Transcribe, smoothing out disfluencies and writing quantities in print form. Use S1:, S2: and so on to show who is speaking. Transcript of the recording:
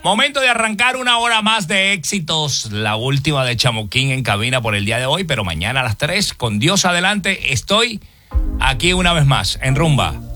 S1: Momento de arrancar una hora más de éxitos, la última de Chamoquín en cabina por el día de hoy, pero mañana a las 3, con Dios adelante, estoy aquí una vez más en Rumba.